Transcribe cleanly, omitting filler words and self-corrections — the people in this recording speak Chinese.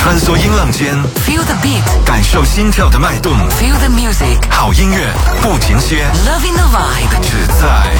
穿梭音浪间 Feel the beat， 感受心跳的脉动。 Feel the music， 好音乐不停歇， Loving the vibe， 只在